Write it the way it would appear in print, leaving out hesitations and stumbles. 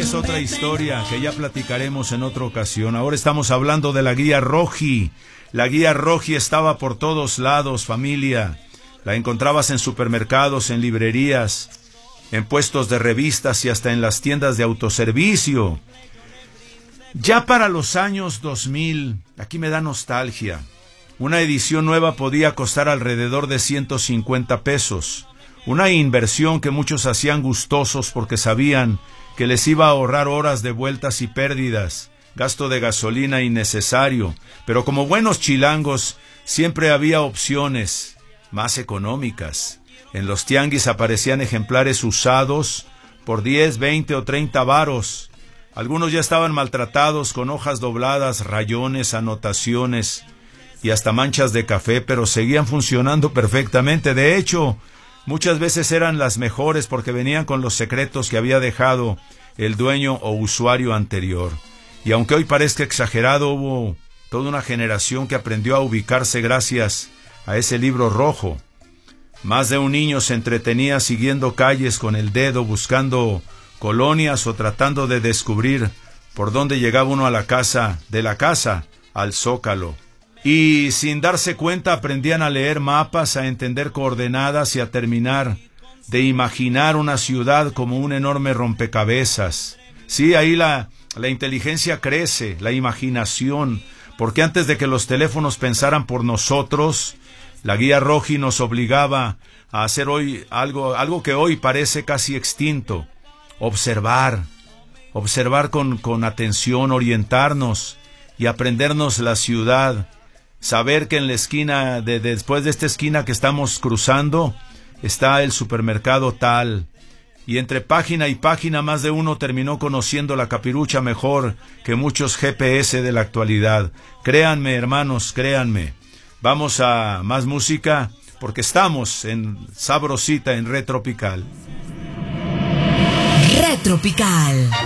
es otra historia que ya platicaremos en otra ocasión. Ahora estamos hablando de la guía Roji. La guía Roji estaba por todos lados, familia. La encontrabas en supermercados, en librerías, en puestos de revistas y hasta en las tiendas de autoservicio. Ya para los años 2000, aquí me da nostalgia, una edición nueva podía costar alrededor de 150 pesos. Una inversión que muchos hacían gustosos porque sabían que les iba a ahorrar horas de vueltas y pérdidas, gasto de gasolina innecesario, pero como buenos chilangos siempre había opciones más económicas. En los tianguis aparecían ejemplares usados por 10, 20 o 30 varos. Algunos ya estaban maltratados con hojas dobladas, rayones, anotaciones y hasta manchas de café, pero seguían funcionando perfectamente. De hecho, muchas veces eran las mejores porque venían con los secretos que había dejado el dueño o usuario anterior. Y aunque hoy parezca exagerado, hubo toda una generación que aprendió a ubicarse gracias a ese libro rojo. Más de un niño se entretenía siguiendo calles con el dedo, buscando colonias o tratando de descubrir por dónde llegaba uno a la casa, de la casa al zócalo. Y sin darse cuenta aprendían a leer mapas, a entender coordenadas y a terminar de imaginar una ciudad como un enorme rompecabezas. Sí, ahí la inteligencia crece, la imaginación, porque antes de que los teléfonos pensaran por nosotros, la guía Roji nos obligaba a hacer hoy algo que hoy parece casi extinto: observar con atención, orientarnos y aprendernos la ciudad. Saber que en la esquina, después de esta esquina que estamos cruzando, está el supermercado tal. Y entre página y página más de uno terminó conociendo la capirucha mejor que muchos GPS de la actualidad. Créanme, hermanos, créanme. Vamos a más música porque estamos en Sabrosita, en Retropical. Retropical.